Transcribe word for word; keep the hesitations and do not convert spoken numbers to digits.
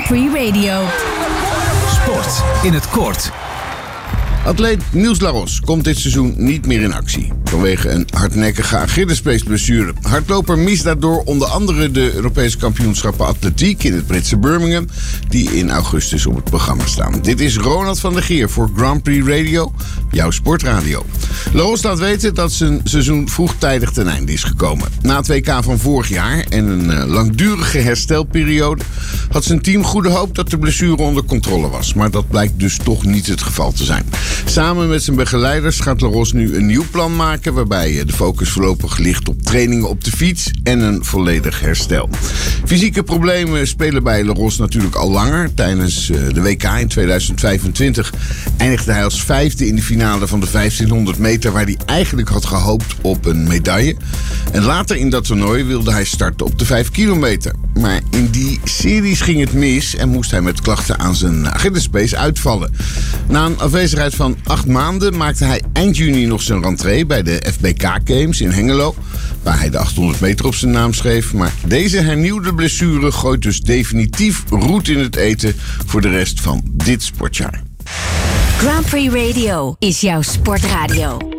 Prix Radio. Sport in het kort. Atleet Niels Laros komt dit seizoen niet meer in actie. Vanwege een hardnekkige Achillespeesblessure. Hardloper mist daardoor onder andere de Europese kampioenschappen atletiek in het Britse Birmingham, die in augustus op het programma staan. Dit is Ronald van der Geer voor Grand Prix Radio, jouw sportradio. Laros laat weten dat zijn seizoen vroegtijdig ten einde is gekomen. Na het W K van vorig jaar en een uh, langdurige herstelperiode had zijn team goede hoop dat de blessure onder controle was. Maar dat blijkt dus toch niet het geval te zijn. Samen met zijn begeleiders gaat Laros nu een nieuw plan maken, waarbij de focus voorlopig ligt op trainingen op de fiets en een volledig herstel. Fysieke problemen spelen bij Laros natuurlijk al langer. Tijdens de W K in tweeduizend vijfentwintig eindigde hij als vijfde in de finale van de vijftienhonderd meter, waar hij eigenlijk had gehoopt op een medaille. En later in dat toernooi wilde hij starten op de vijf kilometer. Maar in die series ging het mis en moest hij met klachten aan zijn Achillespees uitvallen. Na een afwezigheid van acht maanden maakte hij eind juni nog zijn rentree bij de F B K Games in Hengelo, waar hij de achthonderd meter op zijn naam schreef. Maar deze hernieuwde blessure gooit dus definitief roet in het eten voor de rest van dit sportjaar. Grand Prix Radio is jouw sportradio.